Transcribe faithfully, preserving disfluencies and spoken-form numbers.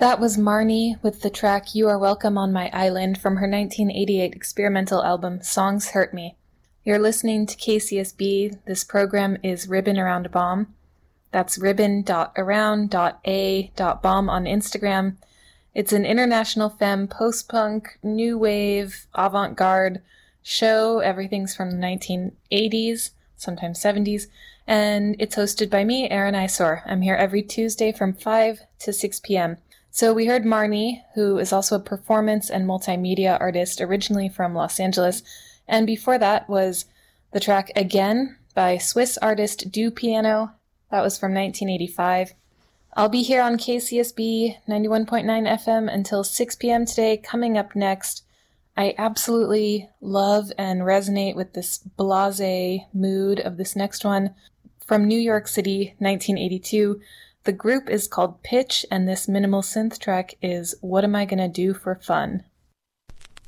That was Marnie with the track You Are Welcome on My Island from her nineteen eighty-eight experimental album Songs Hurt Me. You're listening to K C S B. This program is Ribbon Around a Bomb. That's ribbon dot around dot a dot bomb on Instagram. It's an international femme post-punk, new wave, avant-garde show. Everything's from the nineteen eighties, sometimes seventies, and it's hosted by me, Erin Isor. I'm here every Tuesday from five to six p.m. So we heard Marnie, who is also a performance and multimedia artist originally from Los Angeles, and before that was the track Again by Swiss artist Do Piano. That was from nineteen eighty-five. I'll be here on K C S B ninety-one point nine F M until six p.m. today. Coming up next, I absolutely love and resonate with this blasé mood of this next one. From New York City, nineteen eighty-two. The group is called Pitch, and this minimal synth track is What Am I Gonna Do for Fun?